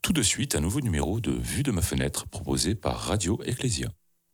Tout de suite, un nouveau numéro de Vue de ma fenêtre proposé par Radio Ecclésia.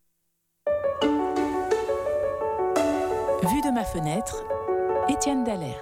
Vue de ma fenêtre, Étienne Dallaire.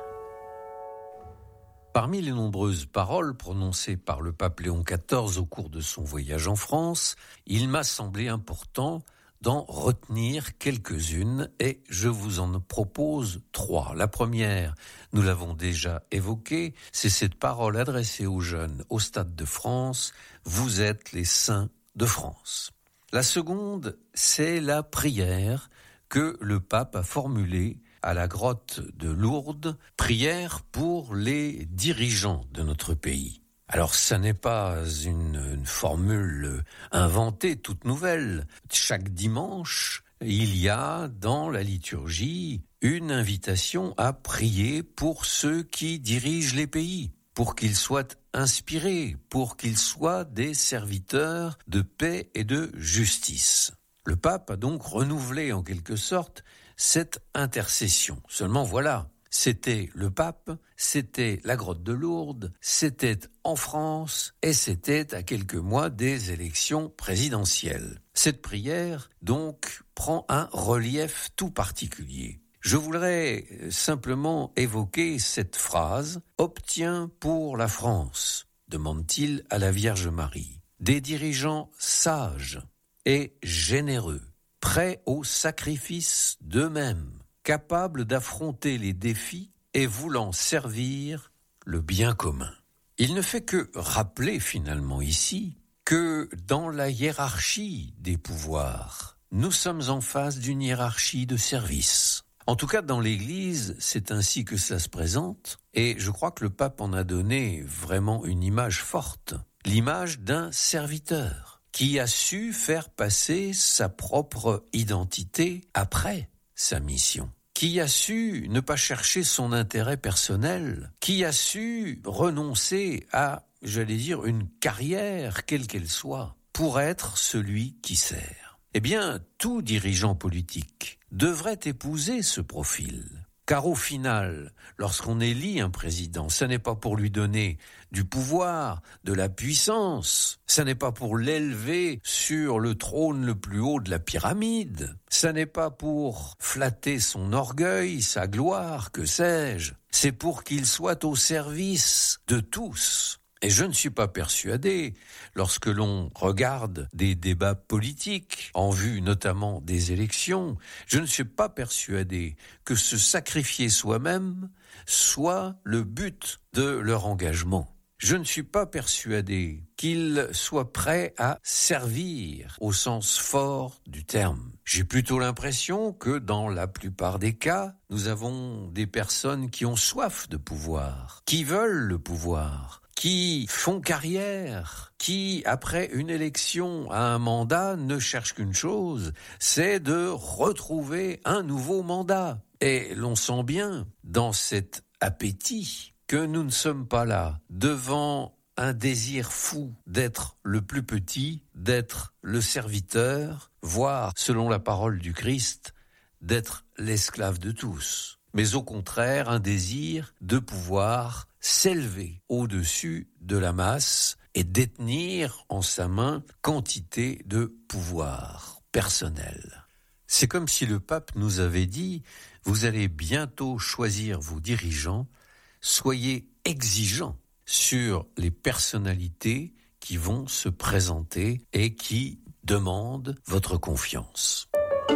Parmi les nombreuses paroles prononcées par le pape Léon XIV au cours de son voyage en France, il m'a semblé important d'en retenir quelques-unes et je vous en propose 3. La première, nous l'avons déjà évoquée, c'est cette parole adressée aux jeunes au Stade de France, « Vous êtes les saints de France ». La seconde, c'est la prière que le pape a formulée à la grotte de Lourdes, prière pour les dirigeants de notre pays. Alors, ça n'est pas une formule inventée, toute nouvelle. Chaque dimanche, il y a dans la liturgie une invitation à prier pour ceux qui dirigent les pays, pour qu'ils soient inspirés, pour qu'ils soient des serviteurs de paix et de justice. Le pape a donc renouvelé en quelque sorte cette intercession. Seulement voilà, c'était le pape, c'était la grotte de Lourdes, c'était en France et c'était à quelques mois des élections présidentielles. Cette prière, donc, prend un relief tout particulier. Je voudrais simplement évoquer cette phrase « Obtiens pour la France », demande-t-il à la Vierge Marie, des dirigeants sages et généreux, prêts au sacrifice d'eux-mêmes, capables d'affronter les défis et voulant servir le bien commun. Il ne fait que rappeler finalement ici que dans la hiérarchie des pouvoirs, nous sommes en face d'une hiérarchie de service. En tout cas, dans l'Église, c'est ainsi que ça se présente, et je crois que le pape en a donné vraiment une image forte, l'image d'un serviteur qui a su faire passer sa propre identité après sa mission, qui a su ne pas chercher son intérêt personnel, qui a su renoncer à, une carrière, quelle qu'elle soit, pour être celui qui sert. Eh bien, tout dirigeant politique devrait épouser ce profil. Car au final, lorsqu'on élit un président, ça n'est pas pour lui donner du pouvoir, de la puissance, ça n'est pas pour l'élever sur le trône le plus haut de la pyramide, ça n'est pas pour flatter son orgueil, sa gloire, que sais-je, c'est pour qu'il soit au service de tous. Et je ne suis pas persuadé, lorsque l'on regarde des débats politiques, en vue notamment des élections, je ne suis pas persuadé que se sacrifier soi-même soit le but de leur engagement. Je ne suis pas persuadé qu'ils soient prêts à servir au sens fort du terme. J'ai plutôt l'impression que dans la plupart des cas, nous avons des personnes qui ont soif de pouvoir, qui veulent le pouvoir, qui font carrière, qui, après une élection à un mandat, ne cherchent qu'une chose, c'est de retrouver un nouveau mandat. Et l'on sent bien, dans cet appétit, que nous ne sommes pas là, devant un désir fou d'être le plus petit, d'être le serviteur, voire, selon la parole du Christ, d'être l'esclave de tous. Mais au contraire, un désir de pouvoir s'élever au-dessus de la masse et détenir en sa main quantité de pouvoir personnel. C'est comme si le pape nous avait dit « Vous allez bientôt choisir vos dirigeants, soyez exigeants sur les personnalités qui vont se présenter et qui demandent votre confiance. »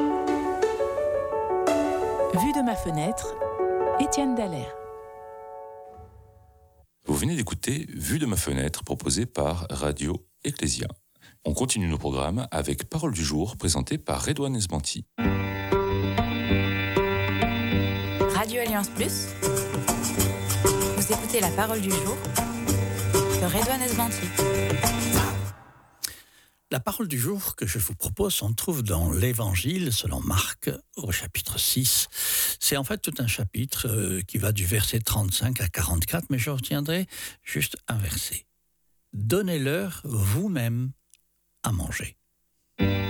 Vue de ma fenêtre, Étienne Dallaire. Vous venez d'écouter Vue de ma fenêtre proposée par Radio Ecclésia. On continue nos programmes avec Parole du jour présentée par Redouane Esbanti. Radio Alliance Plus. Vous écoutez la Parole du jour de Redouane Esbanti. La parole du jour que je vous propose, on trouve dans l'Évangile selon Marc au chapitre 6. C'est en fait tout un chapitre qui va du verset 35 à 44, mais je retiendrai juste un verset. « Donnez-leur vous-même à manger. »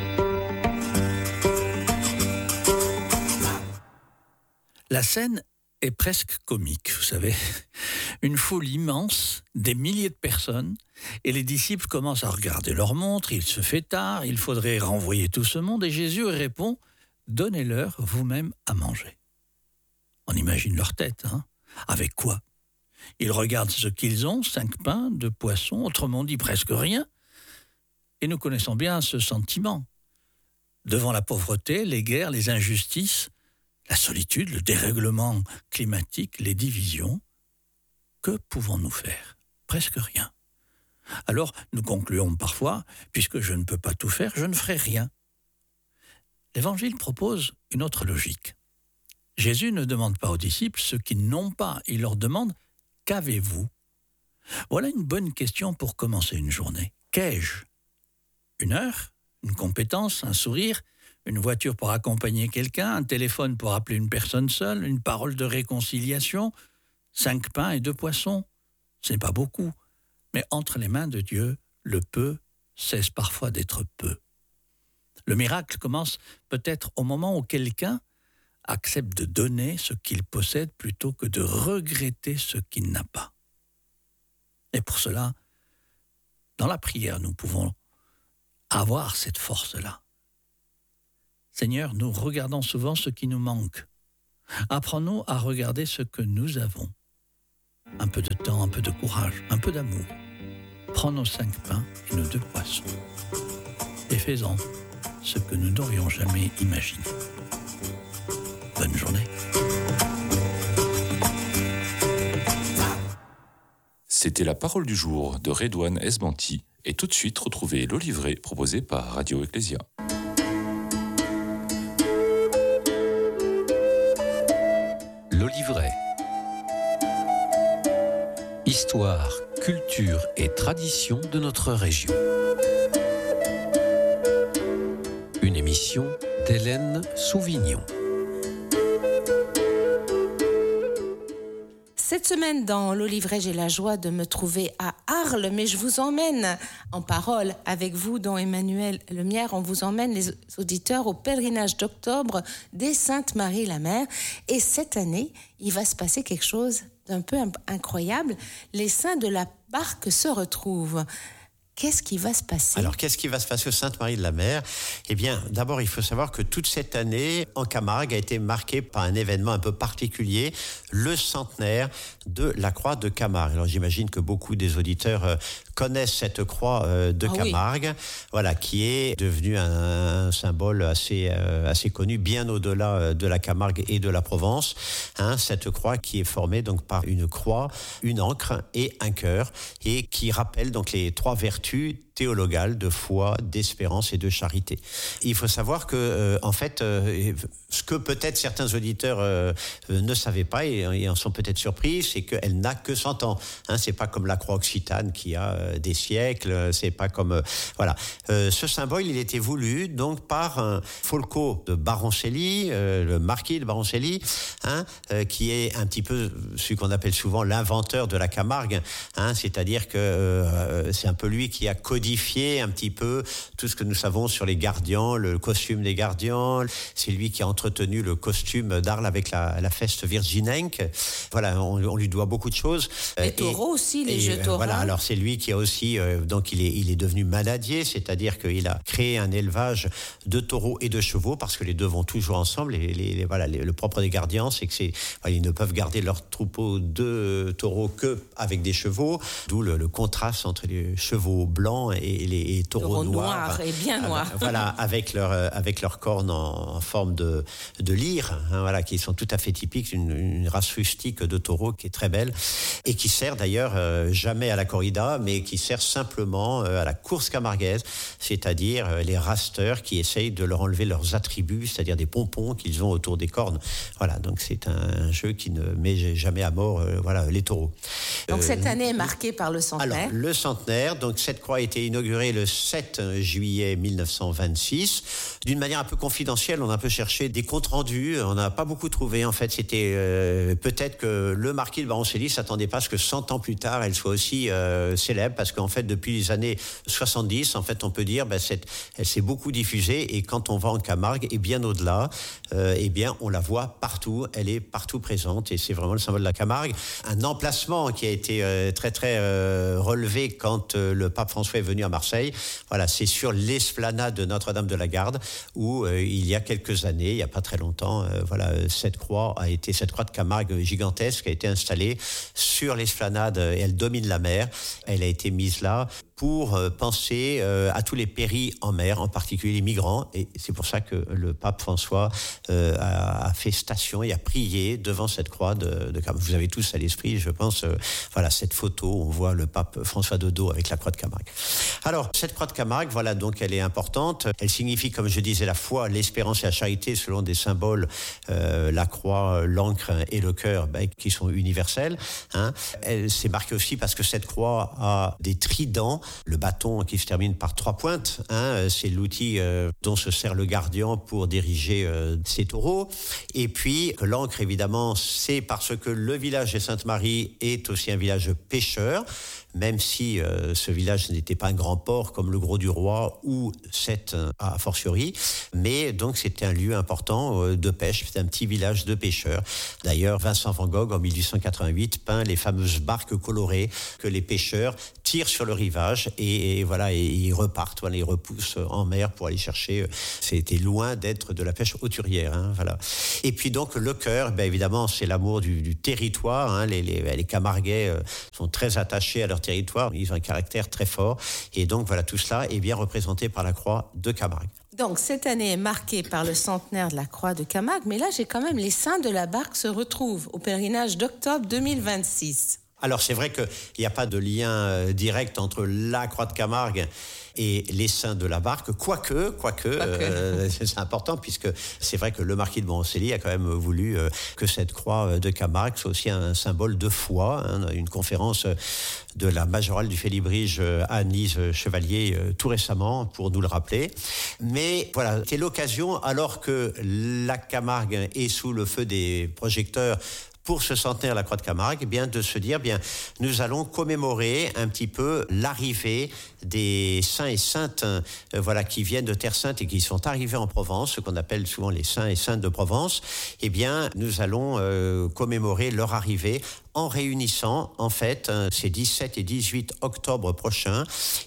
La scène est presque comique, vous savez. Une foule immense, des milliers de personnes, et les disciples commencent à regarder leur montre, il se fait tard, il faudrait renvoyer tout ce monde, et Jésus répond « Donnez-leur vous-même à manger ». On imagine leur tête, hein ? Avec quoi ? Ils regardent ce qu'ils ont, 5 pains, 2 poissons, autrement dit presque rien. Et nous connaissons bien ce sentiment. Devant la pauvreté, les guerres, les injustices, la solitude, le dérèglement climatique, les divisions, que pouvons-nous faire ? Presque rien. Alors nous concluons parfois, puisque je ne peux pas tout faire, je ne ferai rien. L'Évangile propose une autre logique. Jésus ne demande pas aux disciples ce qu'ils n'ont pas, il leur demande « Qu'avez-vous » Voilà une bonne question pour commencer une journée. Qu'ai-je ? Une heure ? Une compétence ? Un sourire ? Une voiture pour accompagner quelqu'un ? Un téléphone pour appeler une personne seule ? Une parole de réconciliation ? 5 pains et 2 poissons ? Ce n'est pas beaucoup, mais entre les mains de Dieu, le peu cesse parfois d'être peu. Le miracle commence peut-être au moment où quelqu'un accepte de donner ce qu'il possède plutôt que de regretter ce qu'il n'a pas. Et pour cela, dans la prière, nous pouvons avoir cette force-là. Seigneur, nous regardons souvent ce qui nous manque. Apprends-nous à regarder ce que nous avons. Un peu de temps, un peu de courage, un peu d'amour. Prends nos 5 pains et nos 2 poissons. Et fais-en ce que nous n'aurions jamais imaginé. Bonne journée. C'était la parole du jour de Redouane Esbanti. Et tout de suite, retrouvez l'Olivret proposé par Radio Ecclésia. L'Olivret. Histoire, culture et tradition de notre région. Une émission d'Hélène Souvignon. Cette semaine, dans l'Olivret, j'ai la joie de me trouver à Arles, mais je vous emmène en parole avec vous, dont Emmanuel Lemierre. On vous emmène, les auditeurs, au pèlerinage d'octobre des Saintes-Maries-la-Mère. Et cette année, il va se passer quelque chose d'un peu incroyable. Les saints de la barque se retrouvent. Qu'est-ce qui va se passer ? Alors, qu'est-ce qui va se passer au Sainte-Marie-de-la-Mer ? Eh bien, d'abord, il faut savoir que toute cette année, en Camargue, a été marquée par un événement un peu particulier, le centenaire de la croix de Camargue. Alors, j'imagine que beaucoup des auditeurs connaissent cette croix de Camargue, voilà, qui est devenue un symbole assez connu, bien au-delà de la Camargue et de la Provence. Cette croix qui est formée donc par une croix, une ancre et un cœur, et qui rappelle donc les 3 vertus théologales de foi, d'espérance et de charité. Il faut savoir que, en fait, ce que peut-être certains auditeurs ne savaient pas et en sont peut-être surpris, c'est qu'elle n'a que 100 ans. C'est pas comme la croix occitane qui a des siècles. C'est pas comme voilà. Ce symbole, il était voulu donc par un Folco de Baroncelli, le marquis de Baroncelli, qui est un petit peu celui qu'on appelle souvent l'inventeur de la Camargue. C'est-à-dire que c'est un peu lui qui a codifié un petit peu tout ce que nous savons sur les gardians, le costume des gardians. C'est lui qui a entretenu le costume d'Arles avec la feste virginenque. Voilà, on lui doit beaucoup de choses. Les taureaux aussi, les jeux taureaux. Voilà, alors c'est lui qui a aussi, donc il est devenu manadier, c'est-à-dire qu'il a créé un élevage de taureaux et de chevaux, parce que les deux vont toujours ensemble. Le propre des gardiens, c'est que ils ne peuvent garder leur troupeau de taureaux que avec des chevaux, d'où le contraste entre les chevaux blancs et les taureaux noirs et bien noirs. Voilà, avec leurs cornes en forme de lyre, voilà, qui sont tout à fait typiques, une race rustique de taureaux qui est très belle et qui sert d'ailleurs jamais à la corrida, mais qui sert simplement à la course camarguaise, c'est-à-dire les rasteurs qui essayent de leur enlever leurs attributs, c'est-à-dire des pompons qu'ils ont autour des cornes. Voilà, donc c'est un jeu qui ne met jamais à mort les taureaux. Donc cette année est marquée par le centenaire. Alors, le centenaire, donc cette croix a été été inauguré le 7 juillet 1926. D'une manière un peu confidentielle, on a un peu cherché des comptes rendus. On n'a pas beaucoup trouvé. En fait, c'était peut-être que le marquis de Baroncelli s'attendait pas à ce que 100 ans plus tard, elle soit aussi célèbre, parce qu'en fait, depuis les années 70, en fait, on peut dire, elle s'est beaucoup diffusée. Et quand on va en Camargue et bien au-delà, on la voit partout. Elle est partout présente et c'est vraiment le symbole de la Camargue. Un emplacement qui a été très très relevé quand le pape François est venu à Marseille. Voilà, c'est sur l'esplanade de Notre-Dame de la Garde où il y a quelques années, il n'y a pas très longtemps, cette croix de Camargue gigantesque a été installée sur l'esplanade et elle domine la mer. Elle a été mise là pour penser à tous les péris en mer, en particulier les migrants. Et c'est pour ça que le pape François a fait station et a prié devant cette croix de Camargue. Vous avez tous à l'esprit, je pense, cette photo où on voit le pape François de dos avec la croix de Camargue. Alors, cette croix de Camargue, donc elle est importante. Elle signifie, comme je disais, la foi, l'espérance et la charité selon des symboles, la croix, l'encre et le cœur, qui sont universels. Elle s'est marquée aussi parce que cette croix a des tridents. Le bâton qui se termine par 3 pointes, c'est l'outil dont se sert le gardien pour diriger ses taureaux. Et puis l'encre, évidemment, c'est parce que le village de Sainte-Marie est aussi un village pêcheur, même si ce village n'était pas un grand port comme le Grau-du-Roi ou Sète a fortiori, mais donc c'était un lieu important de pêche, c'était un petit village de pêcheurs. D'ailleurs, Vincent van Gogh, en 1888, peint les fameuses barques colorées que les pêcheurs tirent sur le rivage et ils repartent, ils repoussent en mer pour aller chercher. C'était loin d'être de la pêche hauturière. Et puis donc le cœur, évidemment, c'est l'amour du territoire. Les Camarguais sont très attachés à leur territoire, ils ont un caractère très fort. Et donc tout cela est bien représenté par la croix de Camargue. Donc, cette année est marquée par le centenaire de la croix de Camargue, mais là, j'ai quand même les saints de la barque se retrouvent au pèlerinage d'octobre 2026. Alors, c'est vrai qu'il n'y a pas de lien direct entre la croix de Camargue et les saints de la barque, quoique. C'est important, puisque c'est vrai que le marquis de Baroncelli a quand même voulu que cette croix de Camargue soit aussi un symbole de foi. Une conférence de la majorale du Félibrige, Anne-Lise Chevalier, tout récemment, pour nous le rappeler. Mais c'est l'occasion, alors que la Camargue est sous le feu des projecteurs, pour ce centenaire de la croix de Camargue, de se dire, nous allons commémorer un petit peu l'arrivée des saints et saintes, qui viennent de Terre Sainte et qui sont arrivés en Provence, ce qu'on appelle souvent les saints et saintes de Provence. Nous allons commémorer leur arrivée en réunissant, en fait, ces 17 et 18 octobre prochains,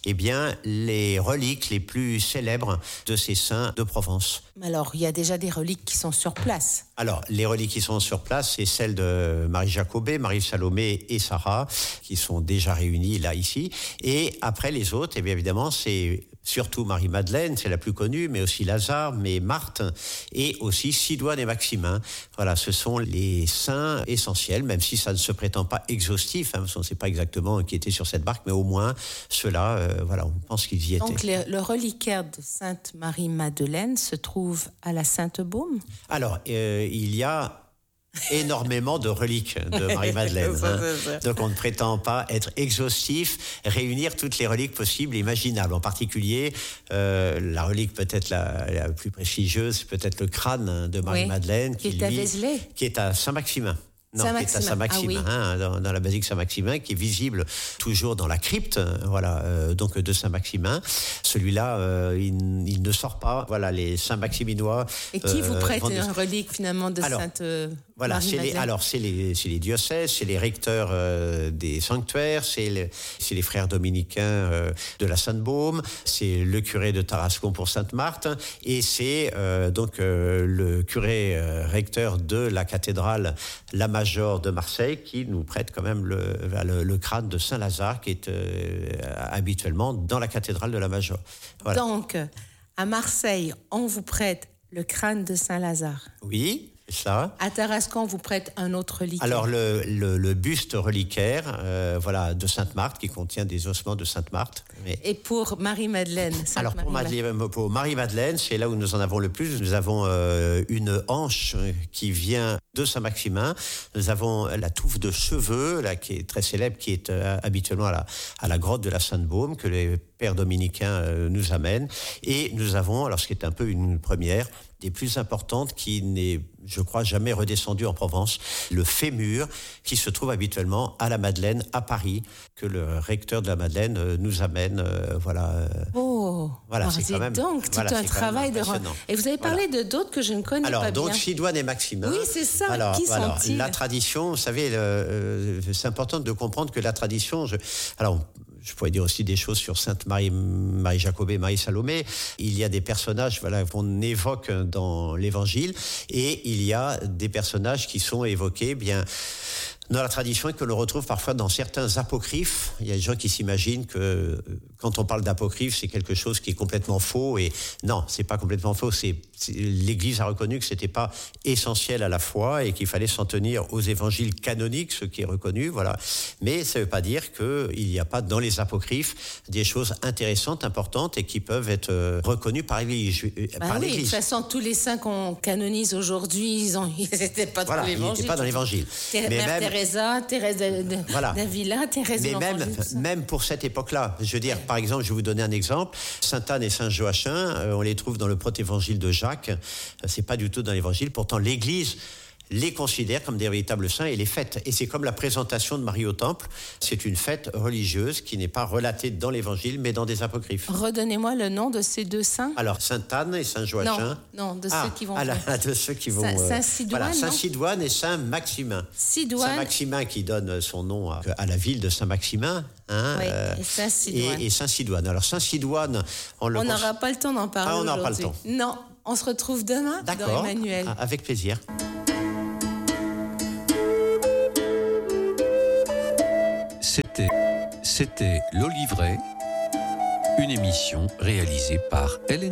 les reliques les plus célèbres de ces saints de Provence. Alors, il y a déjà des reliques qui sont sur place. Alors, les reliques qui sont sur place, c'est celles de Marie Jacobée, Marie Salomé et Sarah, qui sont déjà réunies là, ici. Et après, les autres, évidemment, c'est surtout Marie-Madeleine, c'est la plus connue, mais aussi Lazare, mais Marthe, et aussi Sidoine et Maximin. Ce sont les saints essentiels, même si ça ne se prétend pas exhaustif, on ne sait pas exactement qui était sur cette barque, mais au moins, ceux-là, on pense qu'ils y étaient. Donc, le reliquaire de Sainte Marie-Madeleine se trouve à la Sainte-Baume ? Alors, il y a énormément de reliques de Marie-Madeleine. Donc on ne prétend pas être exhaustif, réunir toutes les reliques possibles et imaginables. En particulier, la relique peut-être la plus prestigieuse, peut-être le crâne de Marie-Madeleine, qui est à Vézelay, qui est à Saint-Maximin. Non, qui est à Saint-Maximin, dans la basilique Saint-Maximin, qui est visible toujours dans la crypte, donc de Saint-Maximin. Celui-là, il ne sort pas. Les Saint-Maximinois. Et qui vous prête une relique finalement de Sainte Marie-Madeleine ? C'est les diocèses, c'est les recteurs des sanctuaires, c'est les frères dominicains de la Sainte-Baume, c'est le curé de Tarascon pour Sainte-Marthe, et c'est le curé recteur de la cathédrale La Major de Marseille qui nous prête quand même le crâne de Saint-Lazare qui est habituellement dans la cathédrale de la Major. Donc, à Marseille, on vous prête le crâne de Saint-Lazare. Oui. Ça. À Tarascon, on vous prête un autre reliquaire. Alors, le buste reliquaire de Sainte-Marthe, qui contient des ossements de Sainte-Marthe. Mais... Et pour Marie-Madeleine pour Marie-Madeleine, c'est là où nous en avons le plus. Nous avons une hanche qui vient de Saint-Maximin. Nous avons la touffe de cheveux, là, qui est très célèbre, qui est habituellement à la grotte de la Sainte-Baume, que les pères dominicains nous amènent. Et nous avons, alors ce qui est un peu une première, des plus importantes, qui n'est, je crois, jamais redescendue en Provence, le fémur, qui se trouve habituellement à la Madeleine, à Paris, que le recteur de la Madeleine nous amène. Voilà, c'est quand même, donc tout un travail de... Et vous avez parlé de d'autres que je ne connais pas bien. Alors, donc, Sidoine et Maximin. Oui, c'est ça. Qui sont-ils ? La tradition, vous savez, c'est important de comprendre que la tradition... Je pourrais dire aussi des choses sur Sainte Marie Jacobée, Marie Salomé. Il y a des personnages qu'on évoque dans l'Évangile, et il y a des personnages qui sont évoqués dans la tradition et que l'on retrouve parfois dans certains apocryphes. Il y a des gens qui s'imaginent que quand on parle d'apocryphe, c'est quelque chose qui est complètement faux. Et non, c'est pas complètement faux. L'Église a reconnu que c'était pas essentiel à la foi et qu'il fallait s'en tenir aux évangiles canoniques, ce qui est reconnu. Voilà. Mais ça veut pas dire qu'il n'y a pas dans les apocryphes des choses intéressantes, importantes et qui peuvent être reconnues par l'Église. Oui, de toute façon, tous les saints qu'on canonise aujourd'hui, ils n'étaient pas dans l'Évangile. Ils n'étaient pas dans l'Évangile. Thérèse d'Avila, Thérèse de l'Enfant Jésus. Même pour cette époque-là, je veux dire, par exemple, je vais vous donner un exemple. Sainte Anne et Saint Joachim, on les trouve dans le protévangile de Jacques. C'est pas du tout dans l'Évangile. Pourtant, l'Église les considère comme des véritables saints et les fête. Et c'est comme la présentation de Marie au Temple. C'est une fête religieuse qui n'est pas relatée dans l'Évangile, mais dans des apocryphes. Redonnez-moi le nom de ces deux saints. Alors, Sainte Anne et Saint Joachim. Non, de ceux qui vont... de ceux qui vont... Saint Sidoine, Saint Sidoine et Saint Maximin. Saint Maximin qui donne son nom à la ville de Saint-Maximin. Et Saint Sidoine. Et Saint Sidoine. Alors, Saint Sidoine... On n'aura pas le temps d'en parler aujourd'hui. On n'aura pas le temps. Non, on se retrouve demain dans Emmanuel. Avec plaisir. C'était L'Olivret, une émission réalisée par Hélène